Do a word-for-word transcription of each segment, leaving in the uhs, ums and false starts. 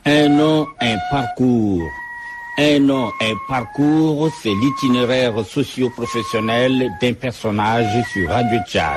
Un nom, un parcours. Un nom, un parcours, c'est l'itinéraire socio-professionnel d'un personnage sur Radio Tchad.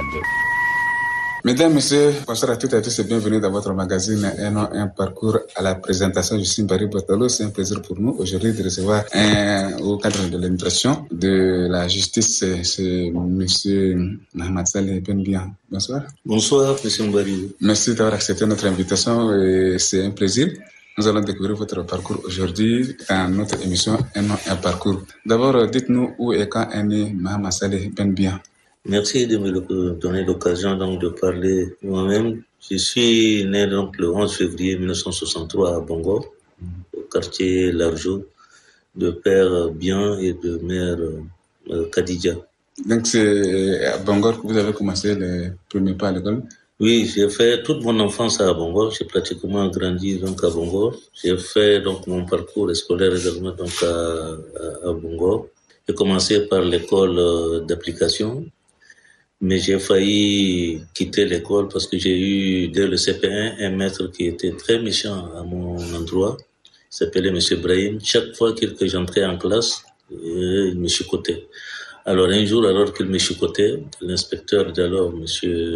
Mesdames, Messieurs, bonsoir à toutes et à tous et bienvenue dans votre magazine Un nom, un parcours. À la présentation, je suis Barry Botalo. C'est un plaisir pour nous aujourd'hui de recevoir un, au cadre de l'administration de la justice, c'est Monsieur Mohamed Saleh Benbia. Bonsoir. Bonsoir, Monsieur Barry. Merci d'avoir accepté notre invitation et c'est un plaisir. Nous allons découvrir votre parcours aujourd'hui dans notre émission Un nom, un parcours. D'abord, dites-nous où et quand est né Mohamed Saleh Benbia. Merci de me donner l'occasion donc de parler moi-même. Je suis né donc le onze février mille neuf cent soixante-trois à Bongo, au quartier Larjo, de père Bien et de mère euh, Khadija. Donc c'est à Bongo que vous avez commencé les premiers pas à l'école? Oui, j'ai fait toute mon enfance à Bongo. J'ai pratiquement grandi donc à Bongo. J'ai fait donc mon parcours scolaire également donc à, à, à Bongo. J'ai commencé par l'école d'application. Mais j'ai failli quitter l'école parce que j'ai eu, dès le C P un, un maître qui était très méchant à mon endroit. Il s'appelait M. Brahim. Chaque fois que j'entrais en classe, il me chicotait. Alors un jour, alors qu'il me chicotait, l'inspecteur d'alors, M.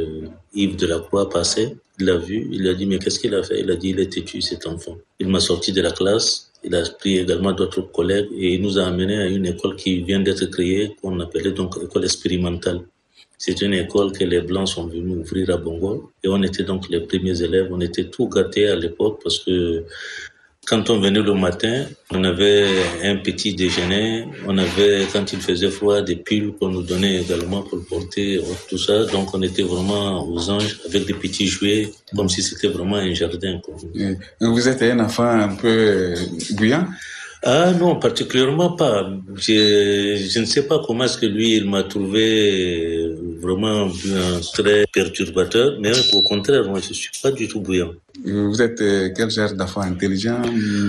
Yves Delacroix, passait. Il l'a vu, il a dit, mais qu'est-ce qu'il a fait? Il a dit, il est têtu, cet enfant. Il m'a sorti de la classe. Il a pris également d'autres collègues et il nous a amenés à une école qui vient d'être créée, qu'on appelait donc école expérimentale. C'est une école que les Blancs sont venus ouvrir à Bongo. Et on était donc les premiers élèves. On était tout gâtés à l'époque parce que quand on venait le matin, on avait un petit déjeuner. On avait, quand il faisait froid, des pulls qu'on nous donnait également pour porter, tout ça. Donc on était vraiment aux anges avec des petits jouets, comme si c'était vraiment un jardin, quoi. Vous êtes un enfant un peu bouillant? Ah non, particulièrement pas. Je, je ne sais pas comment est-ce que lui, il m'a trouvé vraiment très perturbateur, mais au contraire, moi, je suis pas du tout bouillant. Vous êtes quel genre d'enfant? Intelligent,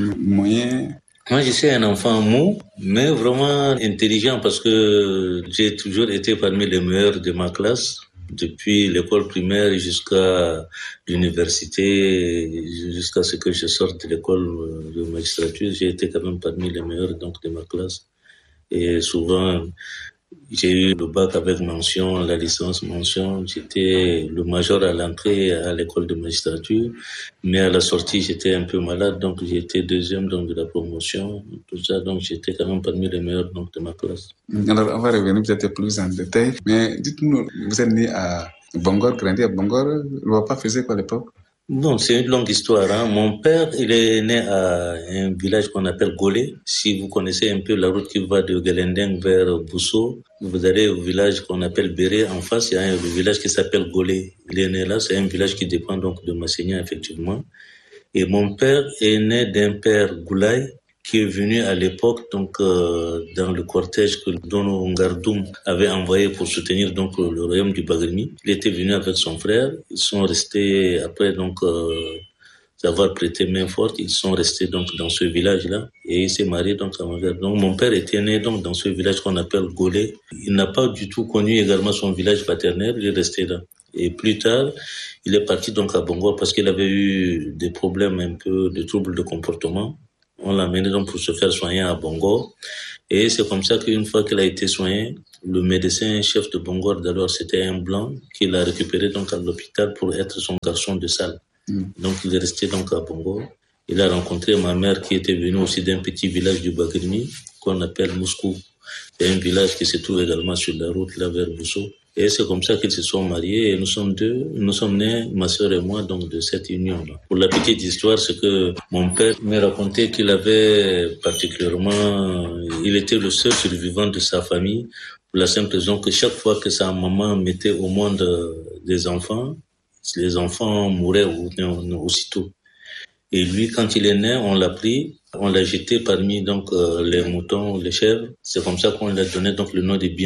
moyen? Moi, je suis un enfant mou, mais vraiment intelligent parce que j'ai toujours été parmi les meilleurs de ma classe. Depuis l'école primaire jusqu'à l'université, jusqu'à ce que je sorte de l'école de magistrature, j'ai été quand même parmi les meilleurs donc de ma classe. Et souvent, j'ai eu le bac avec mention, la licence mention. J'étais le major à l'entrée à l'école de magistrature, mais à la sortie, j'étais un peu malade, donc j'étais deuxième donc de la promotion, tout ça. Donc j'étais quand même parmi les meilleurs donc de ma classe. Alors on va revenir peut-être plus en détail, mais dites-nous, vous êtes né à Bongor, grandi à Bongor, le papa faisait quoi à l'époque? Non, c'est une longue histoire, hein. Mon père, il est né à un village qu'on appelle Golé. Si vous connaissez un peu la route qui va de Gelendeng vers Bousso, vous allez au village qu'on appelle Béré. En face, il y a un village qui s'appelle Golé. Il est né là, c'est un village qui dépend donc de Massénia, effectivement. Et mon père est né d'un père Goulaye, qui est venu à l'époque donc euh, dans le cortège que Dono Ngardoum avait envoyé pour soutenir donc le royaume du Bagrimi. Il était venu avec son frère. Ils sont restés après donc euh, avoir prêté main forte. Ils sont restés donc dans ce village-là et il s'est marié donc à Magar. Donc mon père était né donc dans ce village qu'on appelle Golé. Il n'a pas du tout connu également son village paternel. Il est resté là. Et plus tard, il est parti donc à Bongo parce qu'il avait eu des problèmes un peu de troubles de comportement. On l'a amené donc pour se faire soigner à Bongo. Et c'est comme ça qu'une fois qu'il a été soigné, le médecin chef de Bongo d'alors, c'était un blanc, qui l'a récupéré donc à l'hôpital pour être son garçon de salle. Mm. Donc il est resté donc à Bongo. Il a rencontré ma mère qui était venue aussi d'un petit village du Bagrimi, qu'on appelle Moscou. C'est un village qui se trouve également sur la route là vers Bousso. Et c'est comme ça qu'ils se sont mariés et nous sommes deux, nous sommes nés, ma sœur et moi, donc de cette union-là. Pour la petite histoire, c'est que mon père m'a raconté qu'il avait particulièrement, il était le seul survivant de sa famille, pour la simple raison que chaque fois que sa maman mettait au monde des enfants, les enfants mouraient aussitôt. Et lui, quand il est né, on l'a pris, on l'a jeté parmi donc euh, les moutons, les chèvres. C'est comme ça qu'on lui a donné donc le nom de Bien.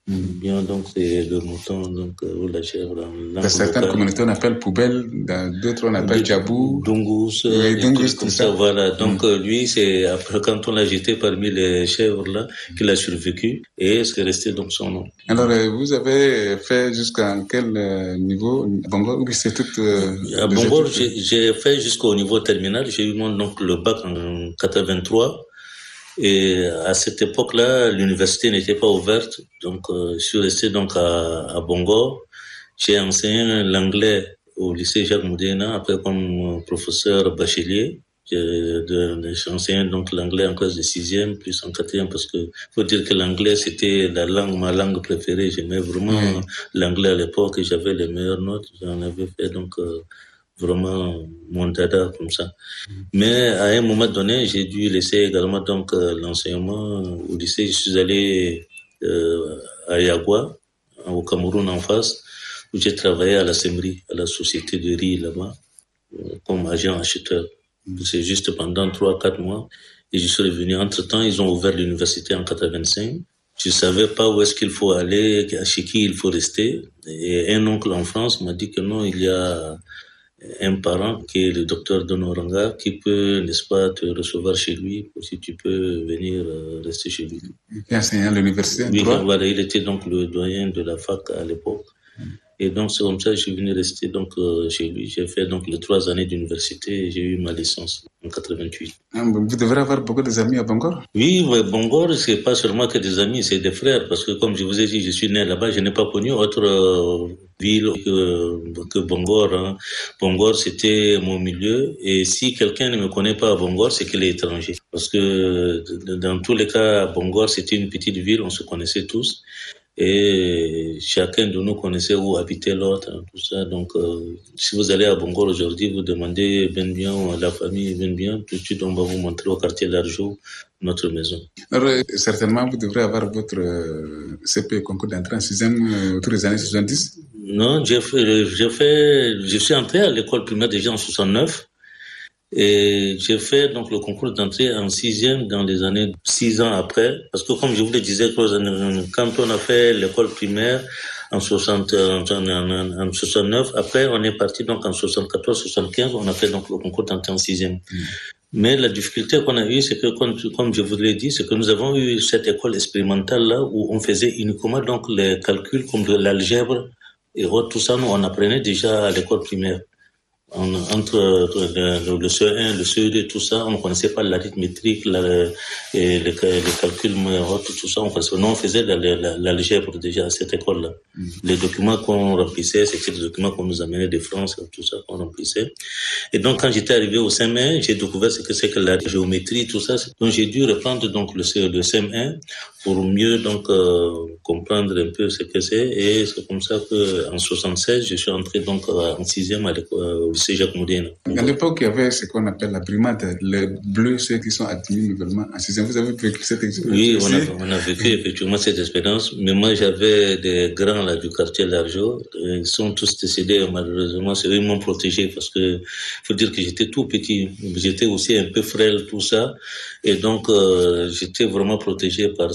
Mmh. Bien, donc c'est le mouton, donc, ou la chèvre. Dans certaines locale. Communautés, on appelle poubelle, dans d'autres, on appelle djabou. Dungus, oui, dungus, comme ça, ça, voilà. Donc, mmh. lui, c'est après, quand on l'a jeté parmi les chèvres, là, qu'il a survécu, et c'est resté donc son nom. Alors, vous avez fait jusqu'à quel niveau? Bangor, ou c'est tout? Euh, à Bangor, j'ai, j'ai fait jusqu'au niveau terminal. J'ai eu mon, donc, le bac en quatre-vingt-trois. Et à cette époque-là, l'université n'était pas ouverte, donc euh, je suis resté donc à, à Bangor. J'ai enseigné l'anglais au lycée Jacques Moudéna, après comme professeur bachelier. J'ai, de, j'ai enseigné donc l'anglais en classe de sixième, plus en quatrième, parce que faut dire que l'anglais c'était la langue, ma langue préférée. J'aimais vraiment mmh. l'anglais à l'époque et j'avais les meilleures notes. J'en avais fait donc euh, vraiment mon dada comme ça. Mais à un moment donné, j'ai dû laisser également donc euh, l'enseignement au lycée. Je suis allé euh, à Yagua, au Cameroun en face, où j'ai travaillé à la Semri, à la société de riz là-bas, euh, comme agent acheteur. C'est juste pendant trois, quatre mois. Et je suis revenu. Entre-temps, ils ont ouvert l'université en quatre-vingt-cinq. Je savais pas où est-ce qu'il faut aller, chez qui il faut rester. Et un oncle en France m'a dit que non, il y a un parent qui est le docteur Donoranga qui peut, n'est-ce pas, te recevoir chez lui si tu peux venir rester chez lui. Il enseignait à l'université. Oui, voilà, il était donc le doyen de la fac à l'époque. Mm. Et donc c'est comme ça que je suis venu rester donc euh, chez lui. J'ai fait donc les trois années d'université et j'ai eu ma licence en quatre-vingt-huit. Vous devrez avoir beaucoup d'amis à Bangor? Oui, mais Bangor, c'est pas seulement que des amis, c'est des frères. Parce que comme je vous ai dit, je suis né là-bas, je n'ai pas connu autre euh, ville que, que Bangor. Hein. Bangor, c'était mon milieu. Et si quelqu'un ne me connaît pas à Bangor, c'est qu'il est étranger. Parce que dans tous les cas, Bangor, c'était une petite ville, on se connaissait tous. Et chacun de nous connaissait où habitait l'autre, hein, tout ça. Donc, euh, si vous allez à Bangor aujourd'hui, vous demandez Ben Bien à la famille Ben Bien, tout de suite on va vous montrer au quartier Largeau notre maison. Alors, certainement, vous devrez avoir votre euh, C P concours d'entrée en sixième euh, autour des années soixante-dix. Non, j'ai fait, j'ai fait, je suis entré à l'école primaire déjà en soixante-neuf. Et j'ai fait donc le concours d'entrée en sixième dans les années six ans après, parce que comme je vous le disais, quand on a fait l'école primaire en soixante, en, en, en soixante-neuf, après on est parti donc en soixante-quatorze, soixante-quinze, on a fait donc le concours d'entrée en sixième. Mmh. Mais la difficulté qu'on a eue, c'est que comme, comme je vous l'ai dit, c'est que nous avons eu cette école expérimentale là où on faisait uniquement donc les calculs comme de l'algèbre et autres, tout ça, nous on apprenait déjà à l'école primaire. En, entre le, le C E un, le C E deux, tout ça, on ne connaissait pas l'arithmétique, la, et les, les calculs, tout ça, on connaissait. Non, on faisait l'algèbre déjà à cette école-là. Mm. Les documents qu'on remplissait, c'était des documents qu'on nous amenait de France, tout ça qu'on remplissait. Et donc, quand j'étais arrivé au C M un, j'ai découvert ce que c'est que la géométrie, tout ça. Donc, j'ai dû reprendre donc le, le C M un pour mieux donc euh, comprendre un peu ce que c'est. Et c'est comme ça que en soixante-seize, je suis entré donc en sixième à l'école. C'est Jacques Moudéna. À l'époque, il y avait ce qu'on appelle la primate, les bleus, ceux qui sont admis nouvellement en sixième. Vous avez vécu cette expérience? Oui, on a, on a vécu effectivement cette expérience. Mais moi, j'avais des grands là du quartier Largeau. Ils sont tous décédés, malheureusement. C'est eux qui m'ont protégé parce que faut dire que j'étais tout petit. J'étais aussi un peu frêle, tout ça. Et donc, euh, j'étais vraiment protégé par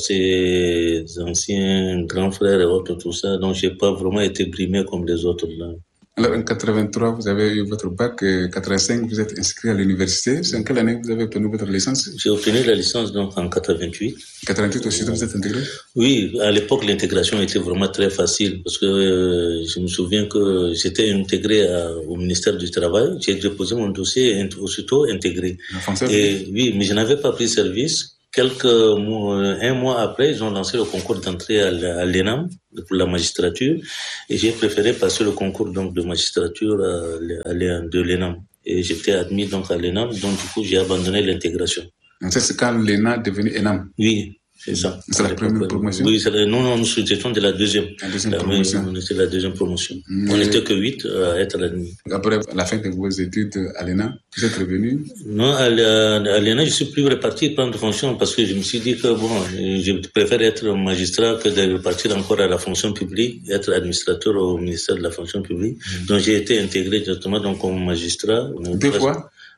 ces anciens grands frères et autres, tout ça. Donc, j'ai pas vraiment été brimé comme les autres là. Alors, en quatre-vingt-trois, vous avez eu votre bac. En quatre-vingt-cinq, vous êtes inscrit à l'université. C'est en quelle année vous avez obtenu votre licence? J'ai obtenu la licence donc en quatre-vingt-huit. quatre-vingt-huit aussi, vous êtes intégré? Oui, à l'époque, l'intégration était vraiment très facile parce que euh, je me souviens que j'étais intégré à, au ministère du Travail. J'ai déposé mon dossier aussitôt intégré. Et oui, mais je n'avais pas pris service. Quelques mois, un mois après, ils ont lancé le concours d'entrée à l'E N A M pour la magistrature et j'ai préféré passer le concours donc de magistrature à, à, de l'E N A M et j'étais admis donc à l'E N A M, donc du coup j'ai abandonné l'intégration. C'est quand l'E N A M est devenu E N A M? Oui. C'est ça. C'est la première promotion? Oui, c'est la, non, non, nous étions de la deuxième. La deuxième la, promotion. On était la deuxième promotion. Mmh. On n'était que huit à être admis. Après la fin de vos études à l'E N A, vous êtes revenu? Non, à l'E N A, je suis plus reparti prendre fonction parce que je me suis dit que bon, je préfère être magistrat que de repartir encore à la fonction publique, être administrateur au ministère de la fonction publique. Mmh. Donc j'ai été intégré directement donc comme magistrat. Deux fois?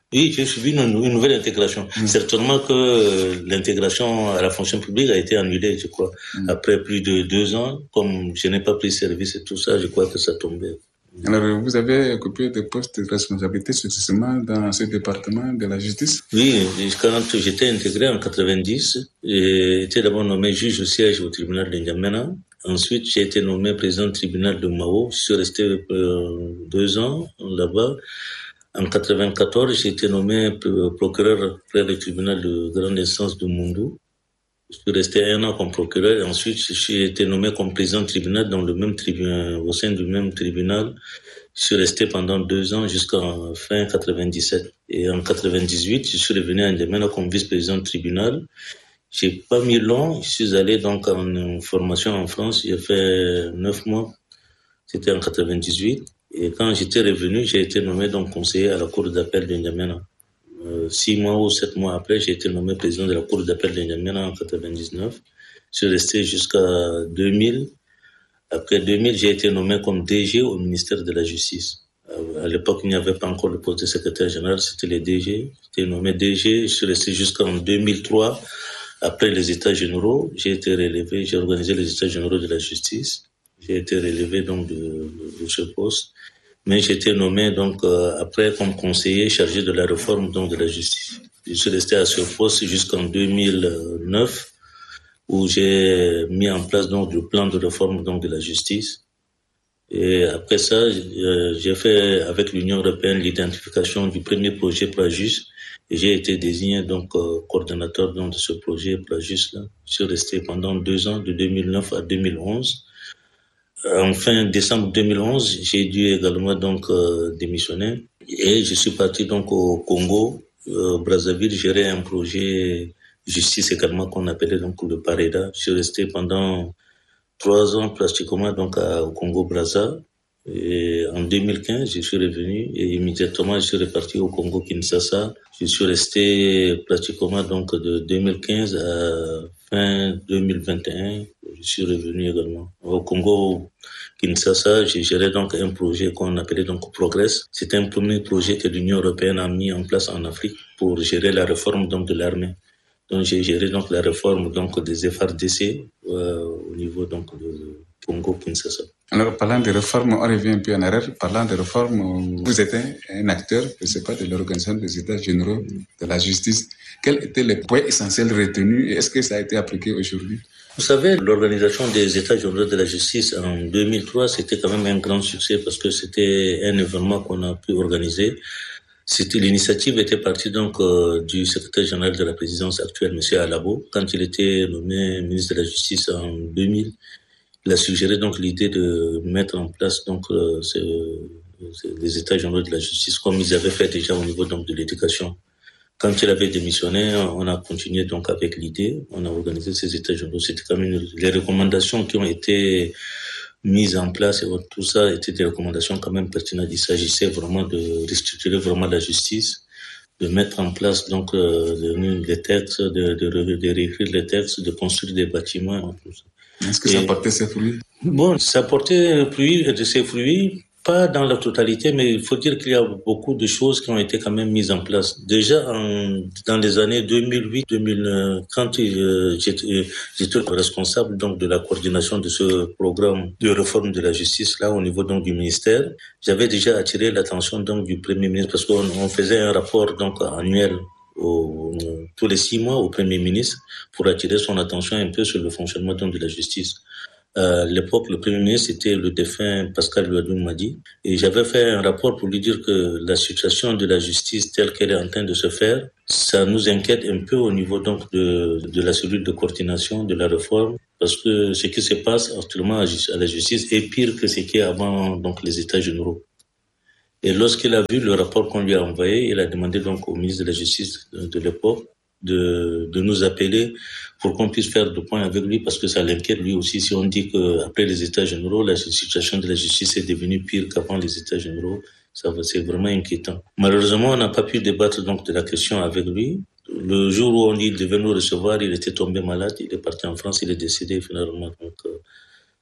Oui, j'ai suivi une, une nouvelle intégration. Mmh. Certainement que l'intégration à la fonction publique a été annulée, je crois. Mmh. Après plus de deux ans, comme je n'ai pas pris service et tout ça, je crois que ça tombait. Alors, vous avez occupé des postes de responsabilité successivement dans ce département de la justice? Oui, quand j'étais intégré en quatre-vingt-dix, j'ai été d'abord nommé juge au siège au tribunal de N'Djamena. Ensuite, j'ai été nommé président du tribunal de Mao. Je suis resté euh, deux ans là-bas. En quatre-vingt-quatorze, j'ai été nommé procureur près du tribunal de grande instance de Moundou. Je suis resté un an comme procureur et ensuite j'ai été nommé comme président de tribunal dans le même tribunal, au sein du même tribunal. Je suis resté pendant deux ans jusqu'en fin quatre-vingt-dix-sept. Et en quatre-vingt-dix-huit, je suis revenu à N'Djamena comme vice-président de tribunal. J'ai pas mis long. Je suis allé donc en formation en France. J'ai fait neuf mois. C'était en quatre-vingt-dix-huit. Et quand j'étais revenu, j'ai été nommé donc conseiller à la cour d'appel de N'Djamena. Euh, six mois ou sept mois après, j'ai été nommé président de la cour d'appel de N'Djamena en quatre-vingt-dix-neuf. Je suis resté jusqu'à deux mille. Après deux mille, j'ai été nommé comme D G au ministère de la Justice. Euh, à l'époque, il n'y avait pas encore le poste de secrétaire général, c'était les D G. J'étais nommé D G, je suis resté jusqu'en deux mille trois. Après les États généraux, j'ai été relevé, j'ai organisé les États généraux de la justice. J'ai été relevé donc de, de, de ce poste. Mais j'ai été nommé donc euh, après comme conseiller chargé de la réforme donc de la justice. Je suis resté à ce poste jusqu'en deux mille neuf où j'ai mis en place donc le plan de réforme donc de la justice. Et après ça, euh, j'ai fait avec l'Union européenne l'identification du premier projet Plajus et j'ai été désigné donc euh, coordonnateur donc de ce projet Plajus là. Je suis resté pendant deux ans de deux mille neuf à deux mille onze. En fin décembre deux mille onze, j'ai dû également donc euh, démissionner et je suis parti donc au Congo, euh, Brazzaville, gérer un projet justice également qu'on appelait donc le Pareda. Je suis resté pendant trois ans pratiquement donc à, au Congo Brazza. Et en deux mille quinze, je suis revenu et immédiatement je suis reparti au Congo Kinshasa. Je suis resté pratiquement donc de deux mille quinze à fin deux mille vingt et un. Je suis revenu également. Au Congo Kinshasa, j'ai géré donc un projet qu'on appelait donc Progress. C'était un premier projet que l'Union européenne a mis en place en Afrique pour gérer la réforme donc de l'armée. Donc j'ai géré donc la réforme donc des F R D C euh, au niveau donc de Congo Kinshasa. Alors, parlant de réformes, on revient un peu en arrière. Parlant de réformes, vous êtes un acteur, je ne sais pas, de l'Organisation des États généraux de la justice. Quels étaient les points essentiels retenus et est-ce que ça a été appliqué aujourd'hui? Vous savez, l'Organisation des États généraux de la justice en deux mille trois, c'était quand même un grand succès parce que c'était un événement qu'on a pu organiser. C'était, l'initiative était partie donc euh, du secrétaire général de la présidence actuelle, M. Alabo, quand il était nommé ministre de la Justice en deux mille. Il a suggéré donc l'idée de mettre en place donc euh, ce, ce, les États généraux de la justice comme ils avaient fait déjà au niveau donc de l'éducation. Quand il avait démissionné, on a continué donc avec l'idée, on a organisé ces États généraux. C'était comme une, les recommandations qui ont été mises en place et tout ça étaient des recommandations quand même pertinentes. Il s'agissait vraiment de restructurer vraiment la justice, de mettre en place donc euh, des textes, de, de, de réécrire les textes, de construire des bâtiments et tout ça. Est-ce que et, ça portait ses fruits? Bon, ça portait fruits, de ses fruits, pas dans la totalité, mais il faut dire qu'il y a beaucoup de choses qui ont été quand même mises en place. Déjà, en, dans les années deux mille huit deux mille neuf, quand euh, j'étais, j'étais responsable donc de la coordination de ce programme de réforme de la justice là au niveau donc du ministère, j'avais déjà attiré l'attention donc du Premier ministre parce qu'on on faisait un rapport donc annuel Au, tous les six mois au Premier ministre pour attirer son attention un peu sur le fonctionnement donc, de la justice. Euh, à l'époque, le Premier ministre était le défunt Pascal Louadoun Madi et j'avais fait un rapport pour lui dire que la situation de la justice telle qu'elle est en train de se faire, ça nous inquiète un peu au niveau donc de, de la cellule de coordination de la réforme parce que ce qui se passe actuellement à la justice est pire que ce qui est avant donc, les États généraux. Et lorsqu'il a vu le rapport qu'on lui a envoyé, il a demandé donc au ministre de la Justice de, de l'époque de, de nous appeler pour qu'on puisse faire le point avec lui parce que ça l'inquiète lui aussi. Si on dit qu'après les États généraux, la situation de la justice est devenue pire qu'avant les États généraux, ça, c'est vraiment inquiétant. Malheureusement, on n'a pas pu débattre donc de la question avec lui. Le jour où on dit qu'il devait nous recevoir, il était tombé malade, il est parti en France, il est décédé finalement. Donc, euh,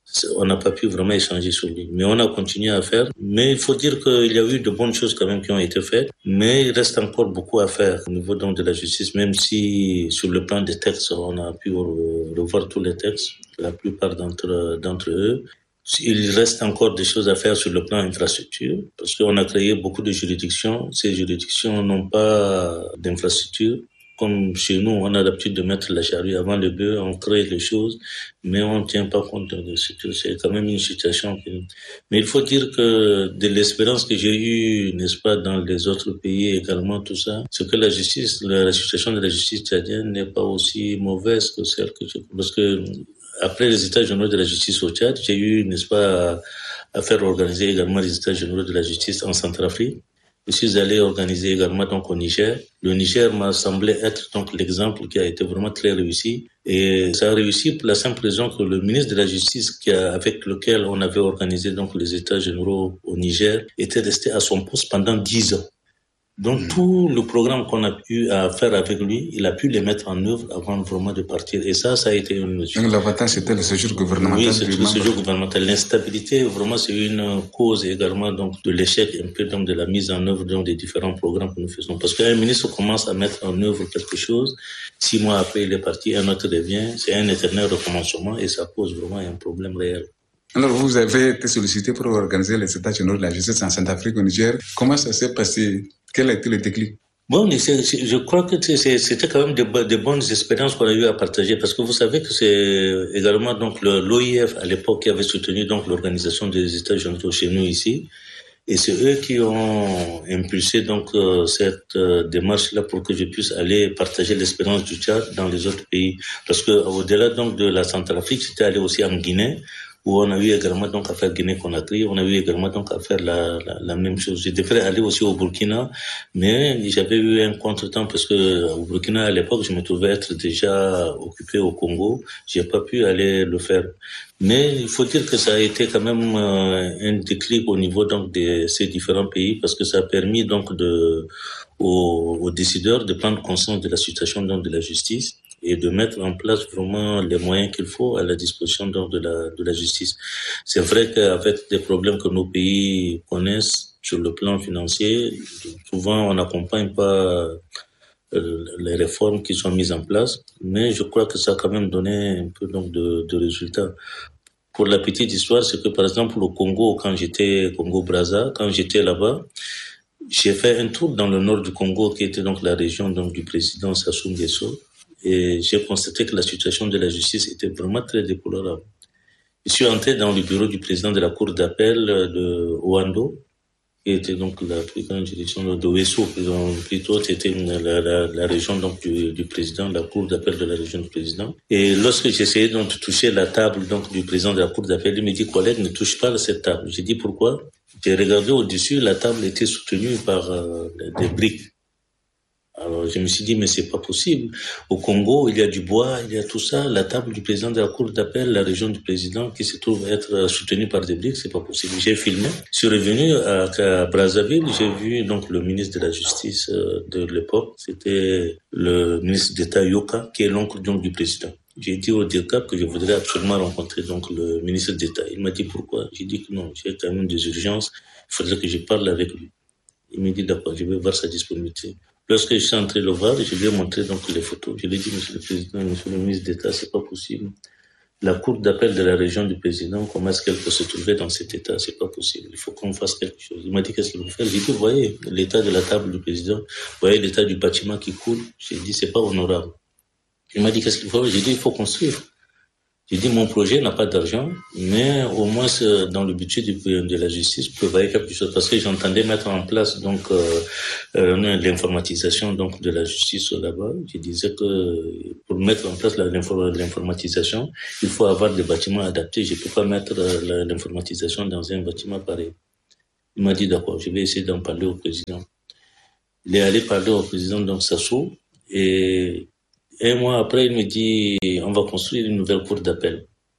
on n'a pas pu vraiment échanger sur lui. Mais on a continué à faire. Mais il faut dire qu'il y a eu de bonnes choses quand même qui ont été faites. Mais il reste encore beaucoup à faire au niveau donc de la justice, même si sur le plan des textes, on a pu revoir tous les textes, la plupart d'entre, d'entre eux. Il reste encore des choses à faire sur le plan infrastructure, parce qu'on a créé beaucoup de juridictions. Ces juridictions n'ont pas d'infrastructure. Comme chez nous, on a l'habitude de mettre la charrue avant le bœuf, on crée les choses, mais on ne tient pas compte de ce que c'est quand même une situation. Qui... Mais il faut dire que de l'expérience que j'ai eue, n'est-ce pas, dans les autres pays également, tout ça, c'est que la justice, la, la situation de la justice tchadienne n'est pas aussi mauvaise que celle que je... Parce que après les états généraux de la justice au Tchad, j'ai eu, n'est-ce pas, à, à faire organiser également les états généraux de la justice en Centrafrique. Je suis allé organiser également donc au Niger. Le Niger m'a semblé être donc l'exemple qui a été vraiment très réussi. Et ça a réussi pour la simple raison que le ministre de la Justice qui a, avec lequel on avait organisé donc les états généraux au Niger était resté à son poste pendant dix ans. Donc mmh. tout le programme qu'on a eu à faire avec lui, il a pu les mettre en œuvre avant vraiment de partir. Et ça, ça a été une mesure. Donc l'avantage, c'était le séjour gouvernemental. Oui, c'est le séjour gouvernemental. L'instabilité, vraiment, c'est une cause également donc de l'échec un peu donc de la mise en œuvre donc des différents programmes que nous faisons. Parce qu'un ministre commence à mettre en œuvre quelque chose, six mois après il est parti, un autre revient, c'est un éternel recommencement et ça pose vraiment un problème réel. Alors, vous avez été sollicité pour organiser les états généraux de la justice en Centrafrique, au Niger. Comment ça s'est passé? Quel a été le déclic? Bon, c'est, c'est, je crois que c'est, c'était quand même de, de bonnes expériences qu'on a eu à partager, parce que vous savez que c'est également donc le, l'O I F à l'époque qui avait soutenu donc l'organisation des états généraux chez nous ici. Et c'est eux qui ont impulsé donc euh, cette euh, démarche-là pour que je puisse aller partager l'expérience du Tchad dans les autres pays. Parce que au-delà donc de la Centrafrique, j'étais allé aussi en Guinée, où on a eu également donc à faire Guinée-Conakry, on a eu également donc à faire la, la, la même chose. Je devrais aller aussi au Burkina, mais j'avais eu un contretemps parce que au Burkina à l'époque, je me trouvais être déjà occupé au Congo, j'ai pas pu aller le faire. Mais il faut dire que ça a été quand même euh, un déclic au niveau donc de ces différents pays, parce que ça a permis donc de aux, aux décideurs de prendre conscience de la situation donc de la justice et de mettre en place vraiment les moyens qu'il faut à la disposition donc de la de la justice. C'est vrai qu'avec des problèmes que nos pays connaissent sur le plan financier, souvent on n'accompagne pas les réformes qui sont mises en place, mais je crois que ça a quand même donné un peu donc de, de résultats. Pour la petite histoire, c'est que par exemple au Congo, quand j'étais Congo-Brazza, quand j'étais là-bas, j'ai fait un tour dans le nord du Congo, qui était donc la région donc du président Sassou Nguesso, et j'ai constaté que la situation de la justice était vraiment très déplorable. Je suis entré dans le bureau du président de la cour d'appel de Ouando, qui était donc la plus grande juridiction de Ouesso, plutôt c'était la, la, la région donc du, du président, la cour d'appel de la région du président. Et lorsque j'essayais donc de toucher la table donc du président de la cour d'appel, il me dit, collègue, ne touche pas à cette table. J'ai dit pourquoi? J'ai regardé au-dessus, la table était soutenue par euh, des briques. Alors je me suis dit, mais c'est pas possible. Au Congo, il y a du bois, il y a tout ça. La table du président de la cour d'appel, la région du président, qui se trouve être soutenue par des briques, c'est pas possible. J'ai filmé. Je suis revenu à, à Brazzaville. J'ai vu donc le ministre de la Justice de l'époque. C'était le ministre d'État Yoka, qui est l'oncle donc du président. J'ai dit au D I R C A P que je voudrais absolument rencontrer donc le ministre d'État. Il m'a dit pourquoi. J'ai dit que non, j'ai quand même des urgences. Il faudrait que je parle avec lui. Il m'a dit d'accord, je vais voir sa disponibilité. Lorsque je suis entré le voir, je lui ai montré donc les photos. Je lui ai dit, monsieur le président, monsieur le ministre d'État, c'est pas possible. La cour d'appel de la région du président, comment est-ce qu'elle peut se trouver dans cet état? C'est pas possible. Il faut qu'on fasse quelque chose. Il m'a dit, qu'est-ce qu'il faut faire? J'ai dit, vous voyez l'état de la table du président, vous voyez l'état du bâtiment qui coule. J'ai dit, c'est pas honorable. Il m'a dit, qu'est-ce qu'il faut faire? J'ai dit, il faut construire. J'ai dit, mon projet n'a pas d'argent, mais au moins dans le budget de la justice, prévoyez quelque chose. Parce que j'entendais mettre en place donc euh, euh, l'informatisation donc de la justice là-bas. Je disais que pour mettre en place la, l'informatisation, il faut avoir des bâtiments adaptés. Je ne peux pas mettre la, l'informatisation dans un bâtiment pareil. Il m'a dit, d'accord, je vais essayer d'en parler au président. Il est allé parler au président donc Sassou, et un mois après, il me dit, on va construire une nouvelle cour d'appel.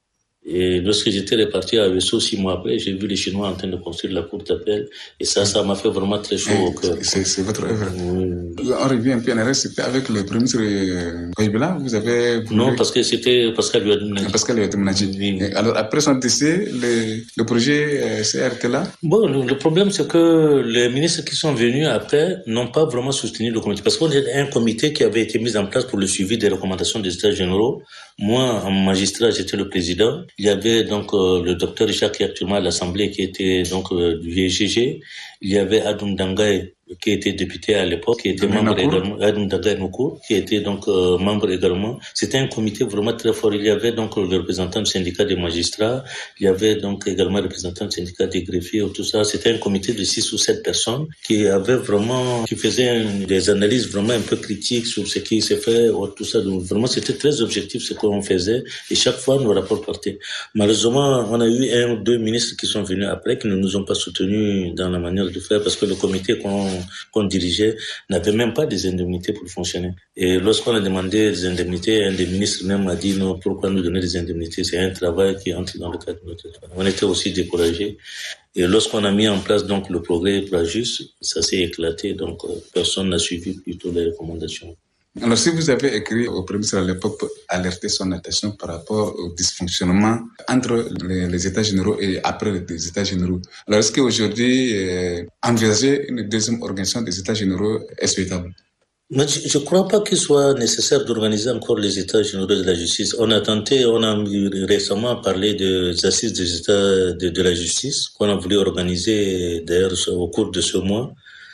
Et lorsque j'étais reparti à Vesso, six mois après, j'ai vu les Chinois en train de construire la cour d'appel. Et ça, ça m'a fait vraiment très chaud au cœur. C'est, c'est votre œuvre. Oui. On revient un peu en arrière, c'était avec le premier ministre Koïbela, vous avez... Non, parce que c'était Pascal Ouadoumanadji. Pascal Ouadoumanadji. Oui. Alors, après son décès, le, le projet euh, s'est arrêté là? Bon, le, le problème, c'est que les ministres qui sont venus après n'ont pas vraiment soutenu le comité. Parce qu'on est un comité qui avait été mis en place pour le suivi des recommandations des États généraux. Moi, en magistrat, j'étais le président. Il y avait donc euh, le docteur Richard qui est actuellement à l'Assemblée, qui était donc euh, du V G G. Il y avait Adoum Dangaye, qui était député à l'époque, qui était membre également, Adoum Dangaye Nokour, qui était donc euh, membre également. C'était un comité vraiment très fort. Il y avait donc le représentant du syndicat des magistrats, il y avait donc également le représentant du syndicat des greffiers, tout ça. C'était un comité de six ou sept personnes qui avait vraiment, qui faisait un, des analyses vraiment un peu critiques sur ce qui s'est fait, tout ça. Donc vraiment, c'était très objectif ce qu'on faisait et chaque fois nos rapports partaient. Malheureusement, on a eu un ou deux ministres qui sont venus après, qui ne nous ont pas soutenus dans la manière de faire parce que le comité qu'on, qu'on dirigeait n'avait même pas des indemnités pour fonctionner. Et lorsqu'on a demandé des indemnités, un des ministres même a dit non, pourquoi nous donner des indemnités? C'est un travail qui entre dans le cadre de notre travail. On était aussi découragés. Et lorsqu'on a mis en place donc le progrès Plajus, ça s'est éclaté, donc personne n'a suivi plutôt les recommandations. Alors, si vous avez écrit au Premier ministre à l'époque pour alerter son attention par rapport au dysfonctionnement entre les, les États généraux et après les États généraux, alors est-ce qu'aujourd'hui, euh, envisager une deuxième organisation des États généraux est souhaitable? Mais je ne crois pas qu'il soit nécessaire d'organiser encore les États généraux de la justice. On a tenté, on a récemment parlé des assises des États de, de la justice qu'on a voulu organiser d'ailleurs au cours de ce mois.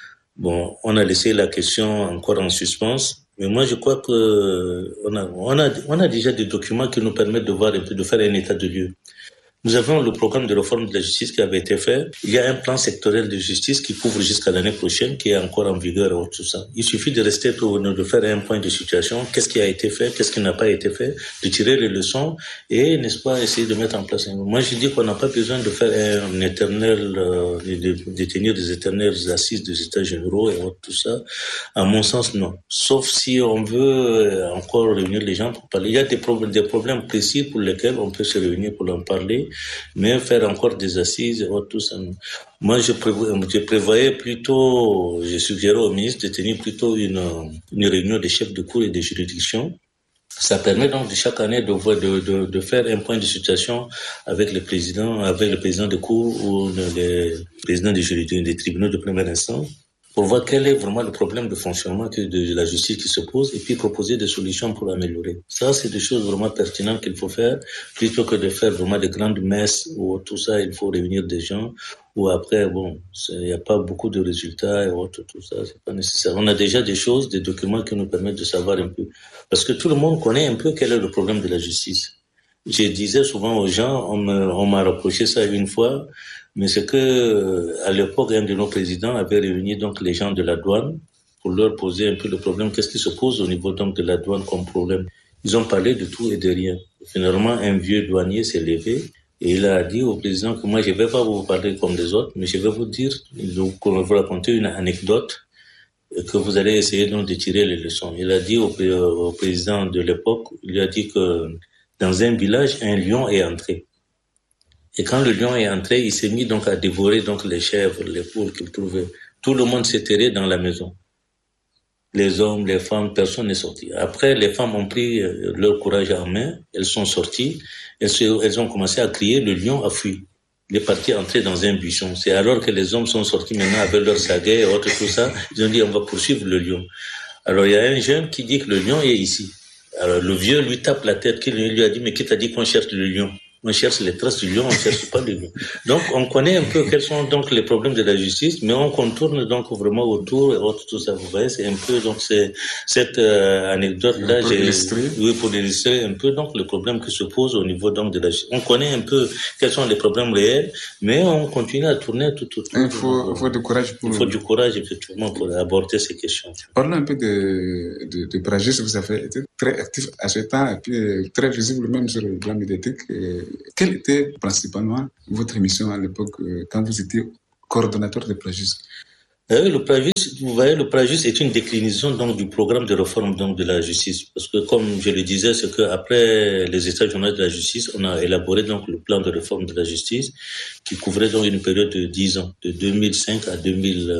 Bon, on a laissé la question encore en suspens. Mais moi, je crois que on a, on a, on a déjà des documents qui nous permettent de voir un peu, de faire un état de lieu. Nous avons le programme de réforme de la justice qui avait été fait. Il y a un plan sectoriel de justice qui couvre jusqu'à l'année prochaine, qui est encore en vigueur et tout ça. Il suffit de rester, pour, de faire un point de situation. Qu'est-ce qui a été fait? Qu'est-ce qui n'a pas été fait? De tirer les leçons et, n'est-ce pas, essayer de mettre en place un... Moi, je dis qu'on n'a pas besoin de faire un éternel, euh, de, de tenir des éternelles assises des États généraux et tout ça. À mon sens, non. Sauf si on veut encore réunir les gens pour parler. Il y a des problèmes, des problèmes précis pour lesquels on peut se réunir pour en parler. Mais faire encore des assises, tout ça. Moi, je, prévoyais, je prévoyais plutôt, je suggérais au ministre de tenir plutôt une, une réunion des chefs de cour et des juridictions. Ça permet donc de chaque année de, de, de, de faire un point de situation avec le président, avec le président de cour ou le président des juridictions, des tribunaux de première instance, pour voir quel est vraiment le problème de fonctionnement de la justice qui se pose et puis proposer des solutions pour l'améliorer. Ça, c'est des choses vraiment pertinentes qu'il faut faire, plutôt que de faire vraiment des grandes messes où tout ça, il faut réunir des gens, où après, bon, il n'y a pas beaucoup de résultats et autres, tout ça, c'est pas nécessaire. On a déjà des choses, des documents qui nous permettent de savoir un peu. Parce que tout le monde connaît un peu quel est le problème de la justice. Je disais souvent aux gens, on, me, on m'a reproché ça une fois, mais c'est que à l'époque, un de nos présidents avait réuni donc les gens de la douane pour leur poser un peu le problème. Qu'est-ce qui se pose au niveau donc de la douane comme problème? Ils ont parlé de tout et de rien. Finalement, un vieux douanier s'est levé et il a dit au président que moi, je vais pas vous parler comme les autres, mais je vais vous dire, vous raconter une anecdote que vous allez essayer donc de tirer les leçons. Il a dit au, au président de l'époque, il a dit que dans un village, un lion est entré. Et quand le lion est entré, il s'est mis donc à dévorer donc les chèvres, les poules qu'il trouvait. Tout le monde s'est terré dans la maison. Les hommes, les femmes, personne n'est sorti. Après, les femmes ont pris leur courage en main. Elles sont sorties. Elles, se, elles ont commencé à crier. Le lion a fui. Il est parti entrer dans un buisson. C'est alors que les hommes sont sortis maintenant avec leurs saguets et autres, tout ça. Ils ont dit, on va poursuivre le lion. Alors, il y a un jeune qui dit que le lion est ici. Alors, le vieux lui tape la tête. Qui lui a dit, mais qui t'a dit qu'on cherche le lion? On cherche les traces du lion, on ne cherche pas le lion. Donc, on connaît un peu quels sont donc les problèmes de la justice, mais on contourne donc vraiment autour et autres, tout ça. Vous voyez, c'est un peu donc c'est cette euh, anecdote-là, j'ai oui pour illustrer un peu donc le problème qui se pose au niveau donc de la justice. On connaît un peu quels sont les problèmes réels, mais on continue à tourner tout autour. Il faut, il faut du courage pour. Il faut du courage effectivement pour aborder ces questions. Parlons un peu de de, de Plajus. Vous avez été très actif à ce temps et puis très visible même sur le plan médiatique. Et quelle était principalement votre mission à l'époque quand vous étiez coordonnateur de Plajus? Euh, le Prajus, vous voyez, le Prajus est une déclinaison donc du programme de réforme donc de la justice, parce que comme je le disais, c'est que après les États généraux de la justice, on a élaboré donc le plan de réforme de la justice qui couvrait donc une période de dix ans, de deux mille cinq à deux mille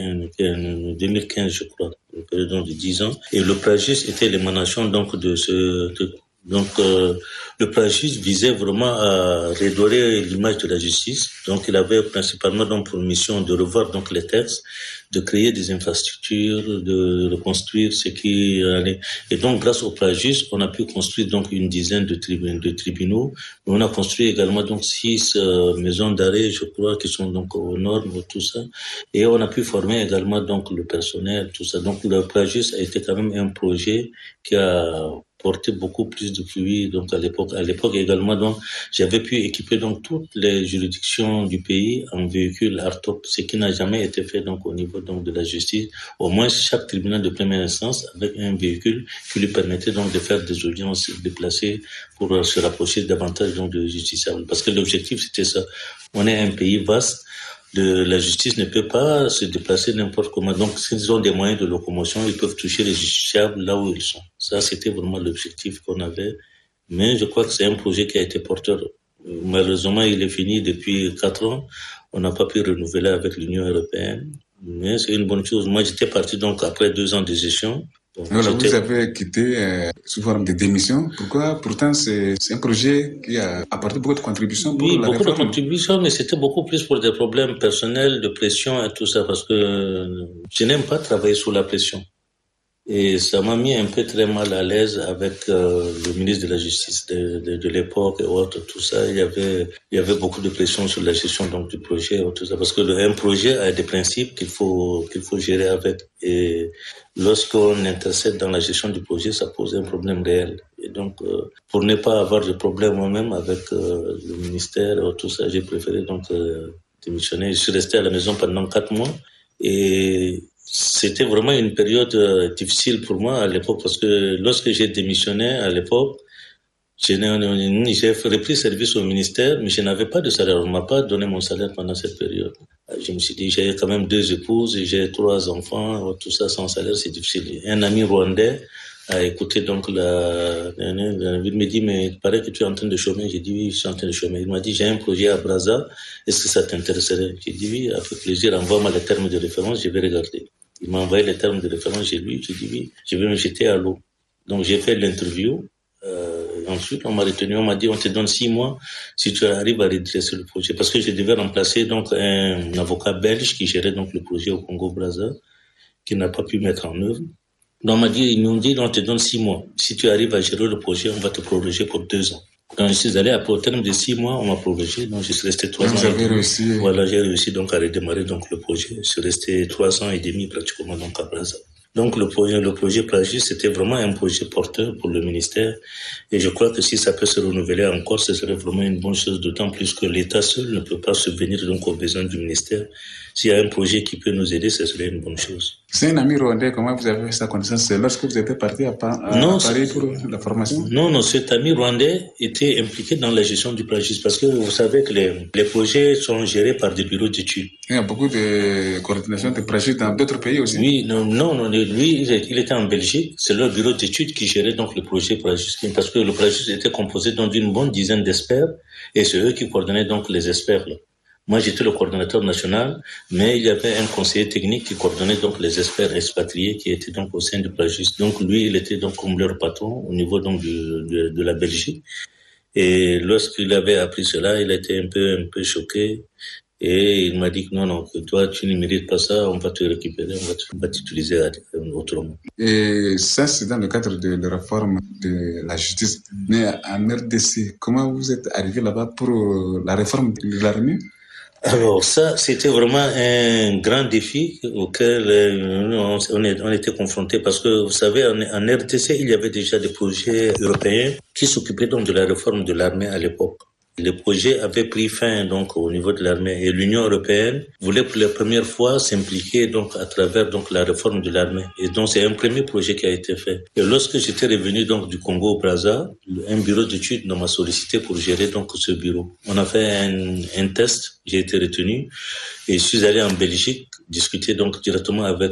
quinze, je crois, une période donc de dix ans. Et le Prajus était l'émanation donc de ce de, Donc, euh, le Prajus visait vraiment à redorer l'image de la justice. Donc, il avait principalement donc pour mission de revoir donc les textes, de créer des infrastructures, de reconstruire ce qui allait. Et donc, grâce au Prajus, on a pu construire donc une dizaine de, tribunaux, de tribunaux. On a construit également donc six euh, maisons d'arrêt, je crois, qui sont donc aux normes, tout ça. Et on a pu former également donc le personnel, tout ça. Donc, le Prajus a été quand même un projet qui a porter beaucoup plus de fruits. Donc à l'époque, à l'époque également, donc j'avais pu équiper donc toutes les juridictions du pays en véhicules hardtop, ce qui n'a jamais été fait donc au niveau donc de la justice. Au moins chaque tribunal de première instance avec un véhicule qui lui permettait donc de faire des audiences déplacées pour se rapprocher davantage donc de justiciables. Parce que l'objectif c'était ça. On est un pays vaste. De la justice ne peut pas se déplacer n'importe comment. Donc, s'ils ont des moyens de locomotion, ils peuvent toucher les justiciables là où ils sont. Ça, c'était vraiment l'objectif qu'on avait. Mais je crois que c'est un projet qui a été porteur. Malheureusement, il est fini depuis quatre ans. On n'a pas pu renouveler avec l'Union européenne. Mais c'est une bonne chose. Moi, j'étais parti donc après deux ans de gestion. Donc, voilà, vous avez quitté euh, sous forme de démission. Pourquoi? Pourtant, c'est, c'est un projet qui a apporté beaucoup de contributions pour oui, la beaucoup réforme. de contributions, mais c'était beaucoup plus pour des problèmes personnels, de pression et tout ça, parce que je n'aime pas travailler sous la pression. Et ça m'a mis un peu très mal à l'aise avec euh, le ministre de la Justice de, de, de l'époque et autres, tout ça. Il y avait, il y avait beaucoup de pression sur la gestion donc du projet et tout ça, parce que le, un projet a des principes qu'il faut qu'il faut gérer avec. Et lorsqu'on intercède dans la gestion du projet, ça pose un problème réel. Et donc, euh, pour ne pas avoir de problème moi-même avec euh, le ministère et tout ça, j'ai préféré donc euh, démissionner. Je suis resté à la maison pendant quatre mois et c'était vraiment une période euh, difficile pour moi à l'époque parce que lorsque j'ai démissionné à l'époque, j'ai, j'ai repris service au ministère, mais je n'avais pas de salaire. On ne m'a pas donné mon salaire pendant cette période. Je me suis dit, j'ai quand même deux épouses, j'ai trois enfants, tout ça sans salaire, c'est difficile. Un ami rwandais a écouté donc la, il me dit, mais il paraît que tu es en train de chômer. J'ai dit, oui, je suis en train de chômer. Il m'a dit, j'ai un projet à Brazza, est-ce que ça t'intéresserait? J'ai dit, oui, avec plaisir, envoie-moi les termes de référence, je vais regarder. Il m'a envoyé les termes de référence, j'ai lu, j'ai dit, oui, je vais me jeter à l'eau. Donc j'ai fait l'interview. Euh, ensuite, on m'a retenu, on m'a dit, on te donne six mois si tu arrives à redresser le projet. Parce que je devais remplacer donc un avocat belge qui gérait donc le projet au Congo-Brazza, qui n'a pas pu mettre en œuvre. Donc on m'a dit, ils m'ont dit, on te donne six mois. Si tu arrives à gérer le projet, on va te proroger pour deux ans. Quand je suis allé, après, au terme de six mois, on m'a prorogé, donc je suis resté trois ans. Vous avez réussi. Voilà, j'ai réussi donc à redémarrer donc le projet. Je suis resté trois ans et demi pratiquement donc à Brazza. Donc le projet, le projet Prajus, c'était vraiment un projet porteur pour le ministère. Et je crois que si ça peut se renouveler encore, ce serait vraiment une bonne chose, d'autant plus que l'État seul ne peut pas subvenir donc aux besoins du ministère. S'il y a un projet qui peut nous aider, ce serait une bonne chose. C'est un ami rwandais, comment vous avez fait sa connaissance? C'est lorsque vous étiez parti à, à, non, à Paris pour la formation? Non, non, cet ami rwandais était impliqué dans la gestion du Prajus parce que vous savez que les, les projets sont gérés par des bureaux d'études. Il y a beaucoup de coordination de Prajus dans d'autres pays aussi? Oui, non, non, non lui, il était en Belgique. C'est leur bureau d'études qui gérait donc le projet Prajus parce que le Prajus était composé donc d'une bonne dizaine d'experts et c'est eux qui coordonnaient donc les experts là. Moi, j'étais le coordonnateur national, mais il y avait un conseiller technique qui coordonnait donc les experts expatriés qui étaient donc au sein du Prajus. Donc, lui, il était donc comme leur patron au niveau donc du, de, de la Belgique. Et lorsqu'il avait appris cela, il était un peu, un peu choqué. Et il m'a dit que non, non, que toi, tu ne mérites pas ça, on va te récupérer, on va, te, on va t'utiliser autrement. Et ça, c'est dans le cadre de la réforme de la justice. Mais en R D C, comment vous êtes arrivé là-bas pour la réforme de l'armée? Alors ça, c'était vraiment un grand défi auquel on, on, est, on était confrontés parce que, vous savez, en, en R D C, il y avait déjà des projets européens qui s'occupaient donc de la réforme de l'armée à l'époque. Le projet avait pris fin donc au niveau de l'armée et l'Union européenne voulait pour la première fois s'impliquer donc à travers donc la réforme de l'armée. Et donc c'est un premier projet qui a été fait. Et lorsque j'étais revenu donc du Congo au Brazza, un bureau d'études m'a sollicité pour gérer donc ce bureau. On a fait un, un test, j'ai été retenu et je suis allé en Belgique discuter donc directement avec